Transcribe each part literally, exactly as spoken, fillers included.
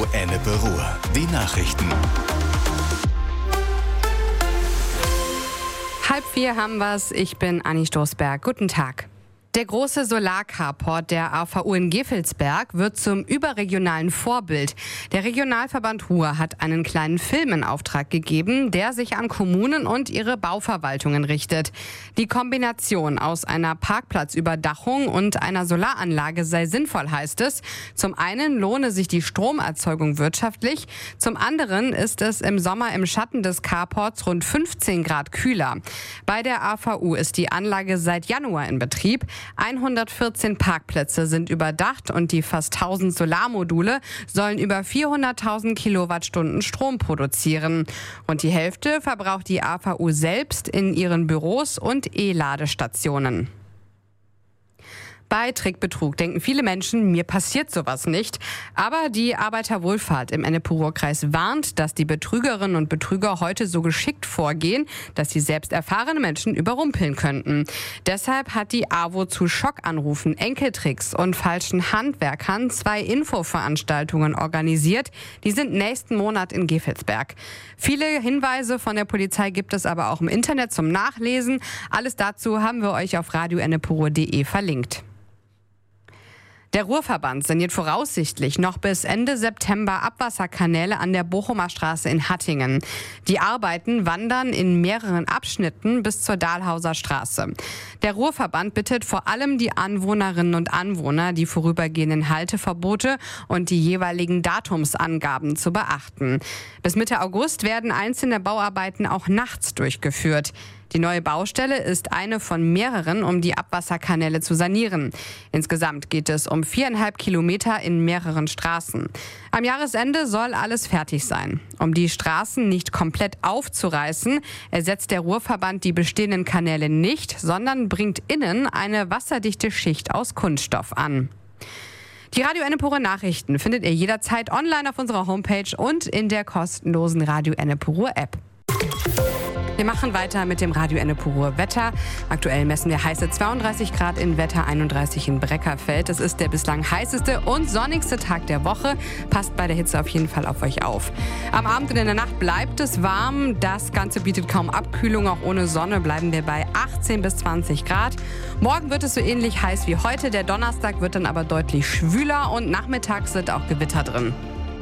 Radio Ennepe Ruhr. Die Nachrichten. Halb vier haben wir's. Ich bin Anni Stoßberg. Guten Tag. Der große Solarcarport der A V U in Gevelsberg wird zum überregionalen Vorbild. Der Regionalverband Ruhr hat einen kleinen Film in Auftrag gegeben, der sich an Kommunen und ihre Bauverwaltungen richtet. Die Kombination aus einer Parkplatzüberdachung und einer Solaranlage sei sinnvoll, heißt es. Zum einen lohne sich die Stromerzeugung wirtschaftlich, zum anderen ist es im Sommer im Schatten des Carports rund fünfzehn Grad kühler. Bei der A V U ist die Anlage seit Januar in Betrieb. hundertvierzehn Parkplätze sind überdacht und die fast tausend Solarmodule sollen über vierhunderttausend Kilowattstunden Strom produzieren. Und die Hälfte verbraucht die A V U selbst in ihren Büros und E-Ladestationen. Bei Trickbetrug denken viele Menschen, mir passiert sowas nicht. Aber die Arbeiterwohlfahrt im Ennepe-Ruhr-Kreis warnt, dass die Betrügerinnen und Betrüger heute so geschickt vorgehen, dass sie selbst erfahrene Menschen überrumpeln könnten. Deshalb hat die A W O zu Schockanrufen, Enkeltricks und falschen Handwerkern zwei Infoveranstaltungen organisiert. Die sind nächsten Monat in Gevelsberg. Viele Hinweise von der Polizei gibt es aber auch im Internet zum Nachlesen. Alles dazu haben wir euch auf radio ennepe ruhr punkt de verlinkt. Der Ruhrverband saniert voraussichtlich noch bis Ende September Abwasserkanäle an der Bochumer Straße in Hattingen. Die Arbeiten wandern in mehreren Abschnitten bis zur Dahlhauser Straße. Der Ruhrverband bittet vor allem die Anwohnerinnen und Anwohner, die vorübergehenden Halteverbote und die jeweiligen Datumsangaben zu beachten. Bis Mitte August werden einzelne Bauarbeiten auch nachts durchgeführt. Die neue Baustelle ist eine von mehreren, um die Abwasserkanäle zu sanieren. Insgesamt geht es um viereinhalb Kilometer in mehreren Straßen. Am Jahresende soll alles fertig sein. Um die Straßen nicht komplett aufzureißen, ersetzt der Ruhrverband die bestehenden Kanäle nicht, sondern bringt innen eine wasserdichte Schicht aus Kunststoff an. Die Radio Ennepe Ruhr Nachrichten findet ihr jederzeit online auf unserer Homepage und in der kostenlosen Radio Ennepe Ruhr App. Wir machen weiter mit dem Radio Ennepe Ruhr Wetter. Aktuell messen wir heiße zweiunddreißig Grad in Wetter, einunddreißig in Breckerfeld. Es ist der bislang heißeste und sonnigste Tag der Woche. Passt bei der Hitze auf jeden Fall auf euch auf. Am Abend und in der Nacht bleibt es warm. Das Ganze bietet kaum Abkühlung. Auch ohne Sonne bleiben wir bei achtzehn bis zwanzig Grad. Morgen wird es so ähnlich heiß wie heute. Der Donnerstag wird dann aber deutlich schwüler und nachmittags sind auch Gewitter drin.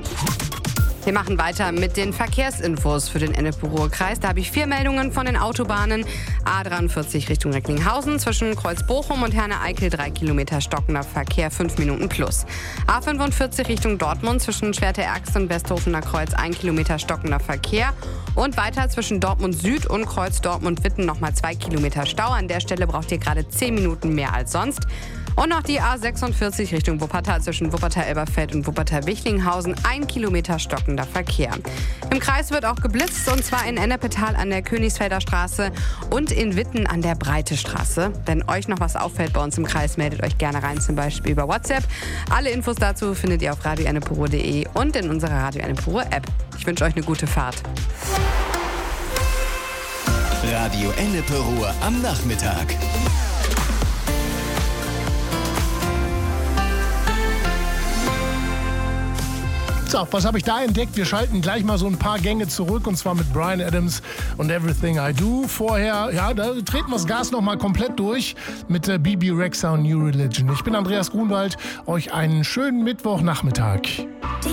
Wir machen weiter mit den Verkehrsinfos für den Ennepe-Ruhr-Kreis. Da habe ich vier Meldungen von den Autobahnen. A dreiundvierzig Richtung Recklinghausen zwischen Kreuz Bochum und Herne-Eickel drei Kilometer stockender Verkehr, fünf Minuten plus. A fünfundvierzig Richtung Dortmund zwischen Schwerte-Erxt und Westhofener Kreuz ein Kilometer stockender Verkehr. Und weiter zwischen Dortmund Süd und Kreuz Dortmund-Witten nochmal zwei Kilometer Stau. An der Stelle braucht ihr gerade zehn Minuten mehr als sonst. Und noch die A sechsundvierzig Richtung Wuppertal zwischen Wuppertal-Elberfeld und Wuppertal-Wichlinghausen. Ein Kilometer stockender Verkehr. Im Kreis wird auch geblitzt und zwar in Ennepetal an der Königsfelder Straße und in Witten an der Breite Straße. Wenn euch noch was auffällt bei uns im Kreis, meldet euch gerne rein, zum Beispiel über WhatsApp. Alle Infos dazu findet ihr auf radio ennepe ruhr punkt de und in unserer Radio Ennepe Ruhr App. Ich wünsche euch eine gute Fahrt. Radio Ennepe Ruhr am Nachmittag. So, was habe ich da entdeckt? Wir schalten gleich mal so ein paar Gänge zurück und zwar mit Bryan Adams und Everything I Do. Vorher, ja, da treten wir das Gas nochmal komplett durch mit äh, B B Rexha und New Religion. Ich bin Andreas Grunwald, euch einen schönen Mittwochnachmittag.